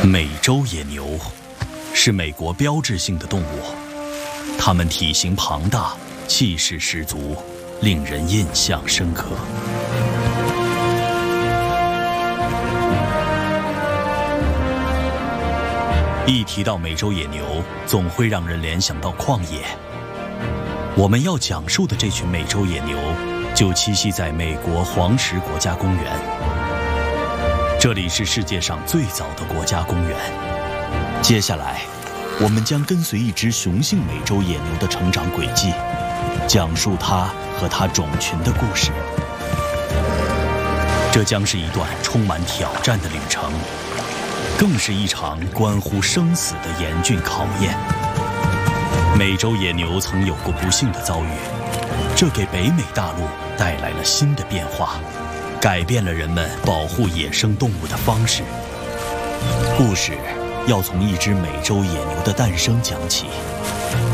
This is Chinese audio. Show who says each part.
Speaker 1: 美洲野牛是美国标志性的动物，它们体型庞大，气势十足，令人印象深刻。一提到美洲野牛，总会让人联想到旷野。我们要讲述的这群美洲野牛，就栖息在美国黄石国家公园。这里是世界上最早的国家公园。接下来，我们将跟随一只雄性美洲野牛的成长轨迹，讲述它和它种群的故事。这将是一段充满挑战的旅程，更是一场关乎生死的严峻考验。美洲野牛曾有过不幸的遭遇，这给北美大陆带来了新的变化，改变了人们保护野生动物的方式。故事要从一只美洲野牛的诞生讲起。